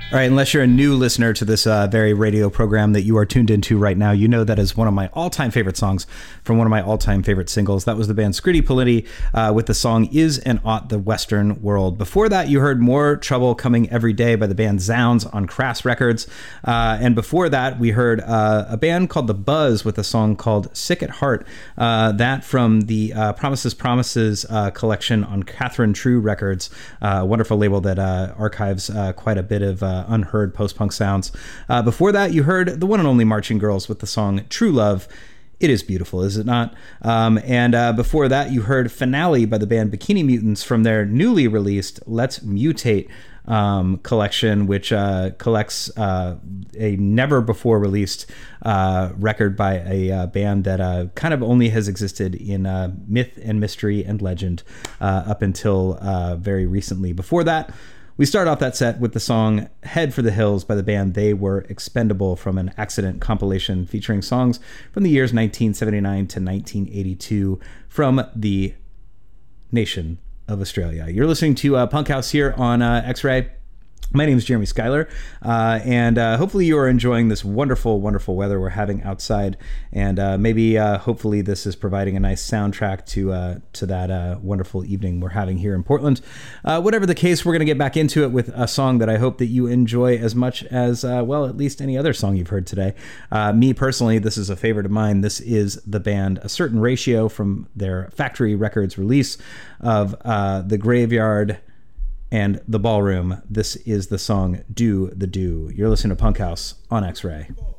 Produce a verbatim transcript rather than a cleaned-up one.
All right, unless you're a new listener to this uh, very radio program that you are tuned into right now, you know that is one of my all-time favorite songs from one of my all-time favorite singles. That was the band Scritti Politti uh, with the song Is and Ought the Western World. Before that, you heard More Trouble Coming Every Day by the band Zounds on Crass Records. Uh, and before that, we heard uh, a band called The Buzz with a song called Sick at Heart. Uh, that from the uh, Promises Promises uh, collection on Catherine True Records, uh, a wonderful label that uh, archives uh, quite a bit of uh, unheard post-punk sounds. Uh, before that, you heard the one and only Marching Girls with the song True Love. It is beautiful, is it not? Um, and uh, before that, you heard Finale by the band Bikini Mutants from their newly released Let's Mutate um, collection, which uh, collects uh, a never-before-released uh, record by a uh, band that uh, kind of only has existed in uh, myth and mystery and legend uh, up until uh, very recently. Before that, we start off that set with the song Head for the Hills by the band They Were Expendable from an Accident compilation featuring songs from the years nineteen seventy-nine to nineteen eighty-two from the nation of Australia. You're listening to uh, Punk House here on uh, X-Ray. My name is Jeremy Schuyler, uh, and uh, hopefully you are enjoying this wonderful, wonderful weather we're having outside, and uh, maybe, uh, hopefully, this is providing a nice soundtrack to uh, to that uh, wonderful evening we're having here in Portland. Uh, whatever the case, we're going to get back into it with a song that I hope that you enjoy as much as, uh, well, at least any other song you've heard today. Uh, me, personally, this is a favorite of mine. This is the band A Certain Ratio from their Factory Records release of uh, The Graveyard and The Ballroom. This is the song Do the Do. You're listening to Punk House on X-Ray.